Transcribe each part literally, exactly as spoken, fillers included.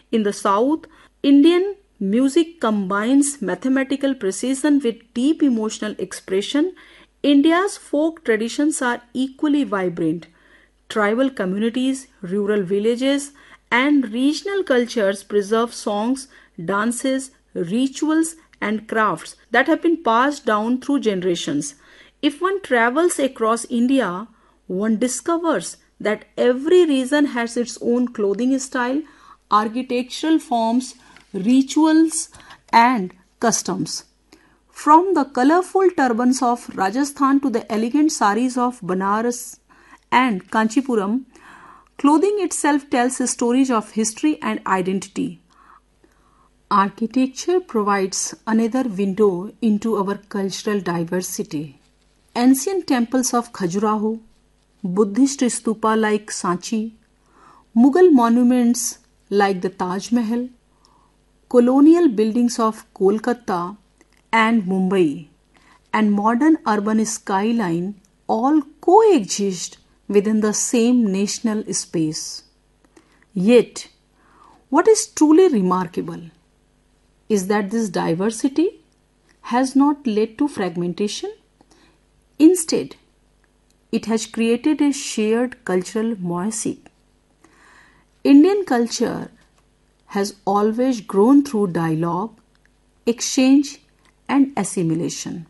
In the South, Indian music combines mathematical precision with deep emotional expression. India's folk traditions are equally vibrant. Tribal communities, rural villages, and regional cultures preserve songs, dances, rituals, and crafts that have been passed down through generations. If one travels across India, one discovers that every region has its own clothing style, architectural forms, rituals, and customs. From the colorful turbans of Rajasthan to the elegant saris of Banaras and Kanchipuram, clothing itself tells stories of history and identity. Architecture provides another window into our cultural diversity. Ancient temples of Khajuraho, Buddhist stupa like Sanchi, Mughal monuments like the Taj Mahal, colonial buildings of Kolkata and Mumbai, and modern urban skyline all coexist within the same national space. Yet, what is truly remarkable is that this diversity has not led to fragmentation. Instead, it has created a shared cultural mosaic. Indian culture has always grown through dialogue, exchange, and assimilation.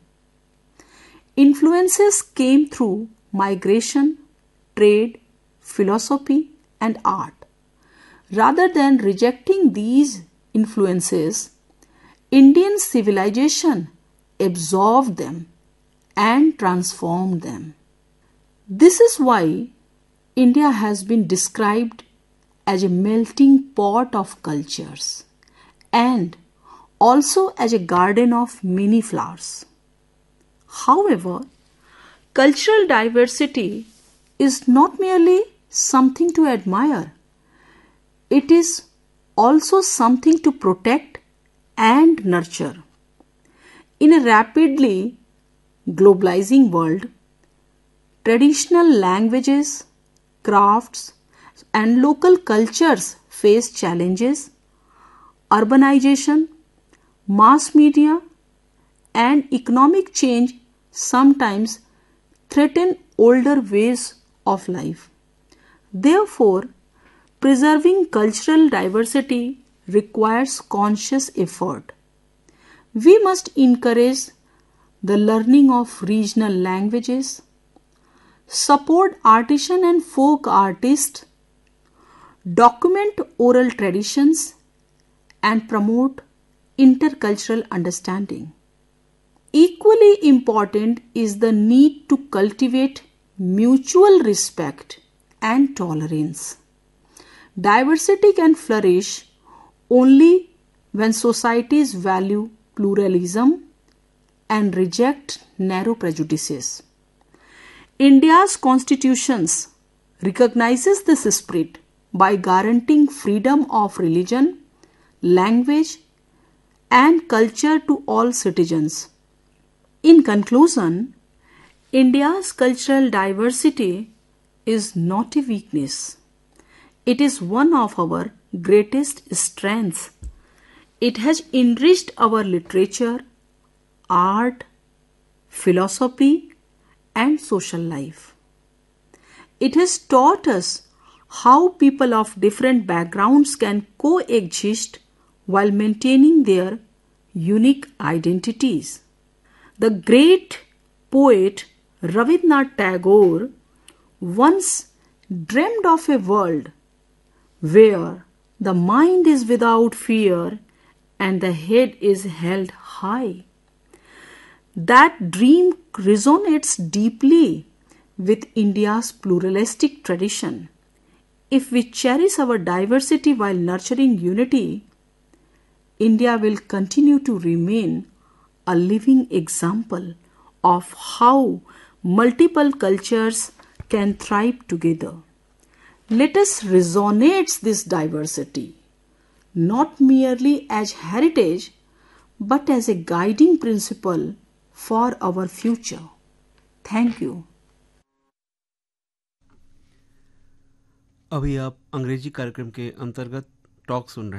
Influences came through migration, trade, philosophy, and art. Rather than rejecting these influences, Indian civilization absorbed them and transformed them. This is why India has been described as a melting pot of cultures and also as a garden of many flowers. However, cultural diversity is not merely something to admire, it is also something to protect and nurture. In a rapidly globalizing world, traditional languages, crafts, and local cultures face challenges. Urbanization, mass media, and economic change sometimes threaten older ways of life. Therefore, preserving cultural diversity requires conscious effort. We must encourage the learning of regional languages, support artisan and folk artists, document oral traditions, and promote intercultural understanding. Equally important is the need to cultivate mutual respect and tolerance. Diversity can flourish only when societies value pluralism and reject narrow prejudices. India's constitutions recognizes this spirit by guaranteeing freedom of religion, language, and culture to all citizens. In conclusion, India's cultural diversity is not a weakness. It is one of our greatest strengths. It has enriched our literature, art, philosophy, and social life. It has taught us how people of different backgrounds can coexist while maintaining their unique identities. The great poet Rabindranath Tagore once dreamed of a world where the mind is without fear and the head is held high. That dream resonates deeply with India's pluralistic tradition. If we cherish our diversity while nurturing unity, India will continue to remain a living example of how multiple cultures can thrive together. Let us resonate this diversity, not merely as heritage, but as a guiding principle for our future. Thank you. अभी आप अंग्रेजी कार्यक्रम के अंतर्गत talk सुन रहे हैं।